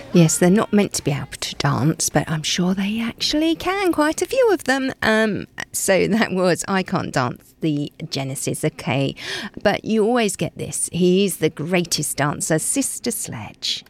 Yes, they're not meant to be able to dance, but I'm sure they actually can, quite a few of them. So that was I Can't Dance, the Genesis, okay. But you always get this. He's the greatest dancer, Sister Sledge.